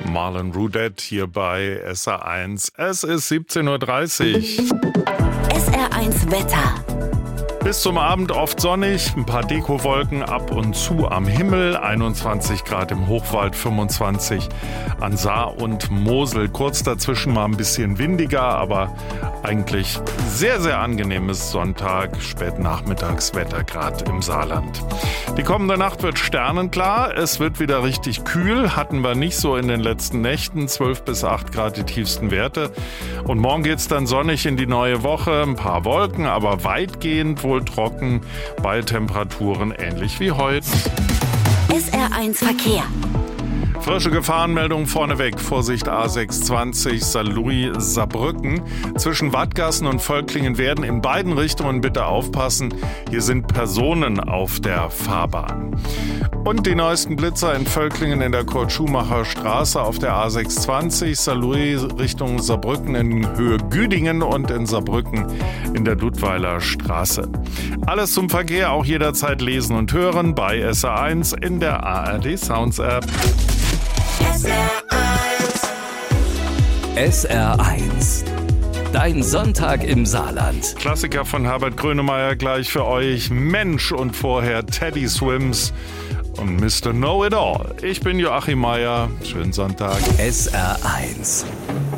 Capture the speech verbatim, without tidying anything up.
Marlon Rudett hier bei S R eins. Es ist siebzehn Uhr dreißig. S R eins Wetter. Bis zum Abend oft sonnig, ein paar Dekowolken ab und zu am Himmel, einundzwanzig Grad im Hochwald, fünfundzwanzig an Saar und Mosel. Kurz dazwischen mal ein bisschen windiger, aber eigentlich sehr, sehr angenehmes Sonntag, Spätnachmittagswetter gerade im Saarland. Die kommende Nacht wird sternenklar, es wird wieder richtig kühl, hatten wir nicht so in den letzten Nächten, zwölf bis acht Grad die tiefsten Werte. Und morgen geht's dann sonnig in die neue Woche, ein paar Wolken, aber weitgehend wohl trocken, bei Temperaturen ähnlich wie heute. S R eins Verkehr. Frische Gefahrenmeldung vorneweg. Vorsicht A sechshundertzwanzig Saarlouis-Saarbrücken. Zwischen Wattgassen und Völklingen werden in beiden Richtungen bitte aufpassen. Hier sind Personen auf der Fahrbahn. Und die neuesten Blitzer in Völklingen in der Kurt-Schumacher-Straße auf der A sechshundertzwanzig, Saarlouis Richtung Saarbrücken in Höhe Güdingen und in Saarbrücken in der Ludweiler Straße. Alles zum Verkehr auch jederzeit lesen und hören bei S R eins in der A R D Sounds App. S R eins. S R eins. Dein Sonntag im Saarland. Klassiker von Herbert Grönemeyer gleich für euch. Mensch und vorher Teddy Swims und Mister Know It All. Ich bin Joachim Meier. Schönen Sonntag. S R eins.